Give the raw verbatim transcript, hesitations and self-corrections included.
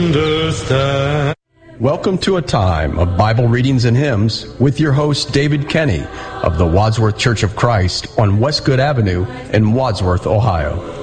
understand. Welcome to a time of Bible readings and hymns with your host, David Kenny of the Wadsworth Church of Christ on Westgood Avenue in Wadsworth, Ohio.